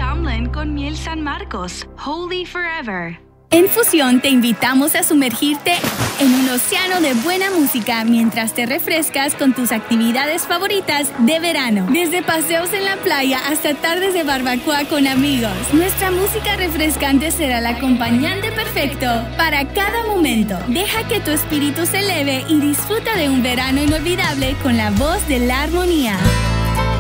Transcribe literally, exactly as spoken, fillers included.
Tomlin con miel San Marcos, Holy Forever. En Fusión te invitamos a sumergirte en un océano de buena música mientras te refrescas con tus actividades favoritas de verano. Desde paseos en la playa hasta tardes de barbacoa con amigos. Nuestra música refrescante será el acompañante perfecto para cada momento. Deja que tu espíritu se eleve y disfruta de un verano inolvidable con la voz de la armonía.